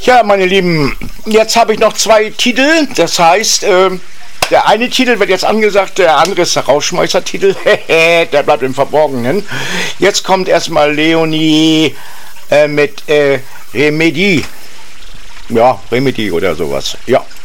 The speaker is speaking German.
Ja, meine Lieben, jetzt habe ich noch 2 Titel. Das heißt, der eine Titel wird jetzt angesagt, der andere ist der Rauschmeißer-Titel. Der bleibt im Verborgenen. Jetzt kommt erstmal Leonie mit Remedy. Ja, Remedy oder sowas. Ja.